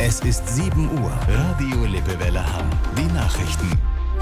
Es ist 7 Uhr. Radio Lippewelle Hamm. Die Nachrichten.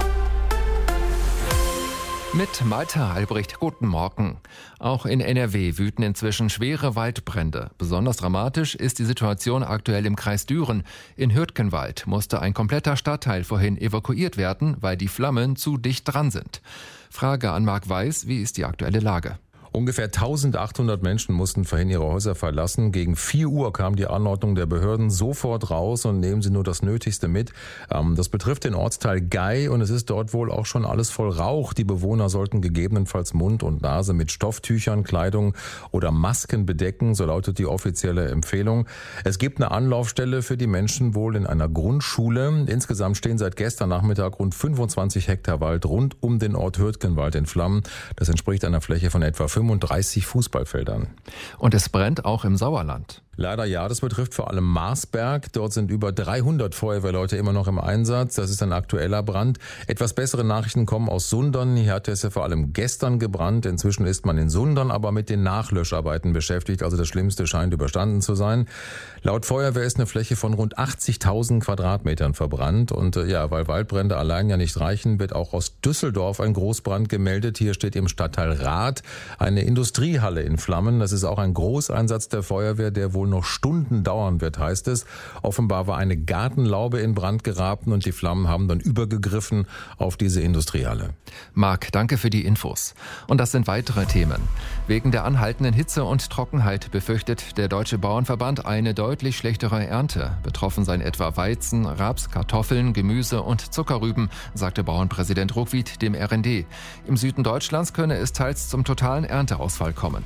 Mit Malta Albrecht, guten Morgen. Auch in NRW wüten inzwischen schwere Waldbrände. Besonders dramatisch ist die Situation aktuell im Kreis Düren. In Hürtgenwald musste ein kompletter Stadtteil vorhin evakuiert werden, weil die Flammen zu dicht dran sind. Frage an Marc Weiß, wie ist die aktuelle Lage? Ungefähr 1800 Menschen mussten vorhin ihre Häuser verlassen. Gegen 4 Uhr kam die Anordnung der Behörden sofort raus und nehmen Sie nur das Nötigste mit. Das betrifft den Ortsteil Gei und es ist dort wohl auch schon alles voll Rauch. Die Bewohner sollten gegebenenfalls Mund und Nase mit Stofftüchern, Kleidung oder Masken bedecken, so lautet die offizielle Empfehlung. Es gibt eine Anlaufstelle für die Menschen wohl in einer Grundschule. Insgesamt stehen seit gestern Nachmittag rund 25 Hektar Wald rund um den Ort Hürtgenwald in Flammen. Das entspricht einer Fläche von etwa 35 Fußballfeldern. Und es brennt auch im Sauerland. Leider ja, das betrifft vor allem Marsberg. Dort sind über 300 Feuerwehrleute immer noch im Einsatz. Das ist ein aktueller Brand. Etwas bessere Nachrichten kommen aus Sundern. Hier hat es ja vor allem gestern gebrannt. Inzwischen ist man in Sundern aber mit den Nachlöscharbeiten beschäftigt. Also das Schlimmste scheint überstanden zu sein. Laut Feuerwehr ist eine Fläche von rund 80.000 Quadratmetern verbrannt. Und weil Waldbrände allein ja nicht reichen, wird auch aus Düsseldorf ein Großbrand gemeldet. Hier steht im Stadtteil Rath eine Industriehalle in Flammen. Das ist auch ein Großeinsatz der Feuerwehr, der wohl noch Stunden dauern wird, heißt es. Offenbar war eine Gartenlaube in Brand geraten und die Flammen haben dann übergegriffen auf diese Industriehalle. Marc, danke für die Infos. Und das sind weitere Themen. Wegen der anhaltenden Hitze und Trockenheit befürchtet der Deutsche Bauernverband eine deutlich schlechtere Ernte. Betroffen seien etwa Weizen, Raps, Kartoffeln, Gemüse und Zuckerrüben, sagte Bauernpräsident Ruckwied dem RND. Im Süden Deutschlands könne es teils zum totalen Ernteausfall kommen.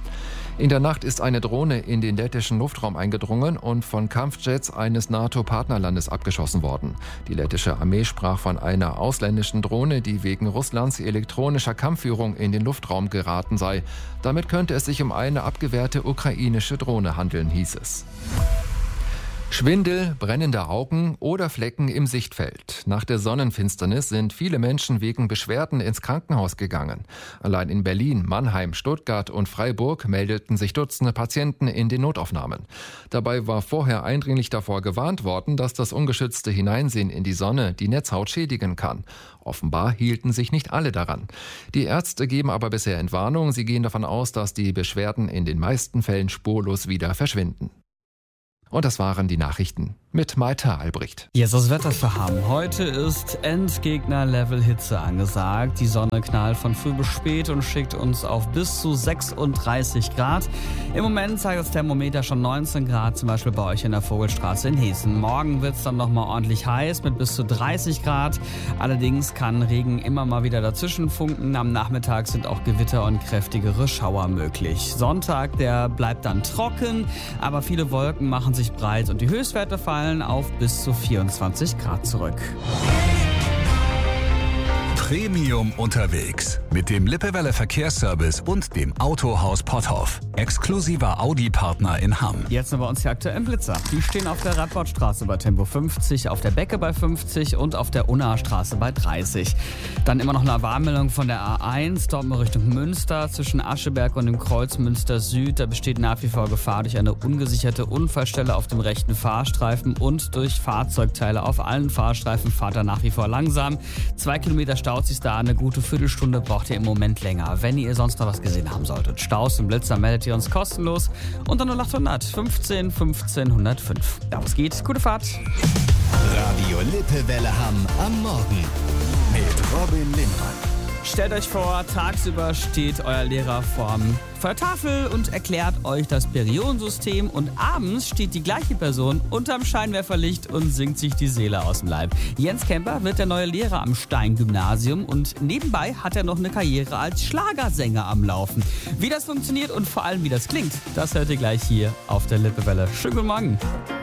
In der Nacht ist eine Drohne in den lettischen Luftraum eingedrungen und von Kampfjets eines NATO-Partnerlandes abgeschossen worden. Die lettische Armee sprach von einer ausländischen Drohne, die wegen Russlands elektronischer Kampfführung in den Luftraum geraten sei. Damit könnte es sich um eine abgewehrte ukrainische Drohne handeln, hieß es. Schwindel, brennende Augen oder Flecken im Sichtfeld. Nach der Sonnenfinsternis sind viele Menschen wegen Beschwerden ins Krankenhaus gegangen. Allein in Berlin, Mannheim, Stuttgart und Freiburg meldeten sich Dutzende Patienten in den Notaufnahmen. Dabei war vorher eindringlich davor gewarnt worden, dass das ungeschützte Hineinsehen in die Sonne die Netzhaut schädigen kann. Offenbar hielten sich nicht alle daran. Die Ärzte geben aber bisher Entwarnung. Sie gehen davon aus, dass die Beschwerden in den meisten Fällen spurlos wieder verschwinden. Und das waren die Nachrichten mit Malta Albrecht. Jetzt das Wetter für Hamm. Heute ist Endgegner-Level-Hitze angesagt. Die Sonne knallt von früh bis spät und schickt uns auf bis zu 36 Grad. Im Moment zeigt das Thermometer schon 19 Grad, zum Beispiel bei euch in der Vogelstraße in Hessen. Morgen wird es dann nochmal ordentlich heiß mit bis zu 30 Grad. Allerdings kann Regen immer mal wieder dazwischen funken. Am Nachmittag sind auch Gewitter und kräftigere Schauer möglich. Sonntag, der bleibt dann trocken, aber viele Wolken machen sich breit und die Höchstwerte fallen auf bis zu 24 Grad zurück. Premium unterwegs mit dem Lippewelle Verkehrsservice und dem Autohaus Potthoff. Exklusiver Audi-Partner in Hamm. Jetzt sind bei uns die aktuellen Blitzer. Die stehen auf der Radbordstraße bei Tempo 50, auf der Becke bei 50 und auf der Unnaer Straße bei 30. Dann immer noch eine Warnmeldung von der A1, dort in Richtung Münster, zwischen Ascheberg und dem Kreuz Münster Süd. Da besteht nach wie vor Gefahr durch eine ungesicherte Unfallstelle auf dem rechten Fahrstreifen und durch Fahrzeugteile auf allen Fahrstreifen. Fahrt da nach wie vor langsam. 2 Kilometer staut sich da, eine gute Viertelstunde braucht ihr im Moment länger. Wenn ihr sonst noch was gesehen haben solltet, Staus und Blitzer, meldet ihr uns kostenlos unter 0800 15 1505. Da es geht, gute Fahrt. Radio Lippewelle Hamm am Morgen mit Robin Lindmann. Stellt euch vor, tagsüber steht euer Lehrer vor der Tafel und erklärt euch das Periodensystem und abends steht die gleiche Person unterm Scheinwerferlicht und singt sich die Seele aus dem Leib. Jens Kemper wird der neue Lehrer am Stein-Gymnasium und nebenbei hat er noch eine Karriere als Schlagersänger am Laufen. Wie das funktioniert und vor allem wie das klingt, das hört ihr gleich hier auf der Lippewelle. Schönen guten Morgen.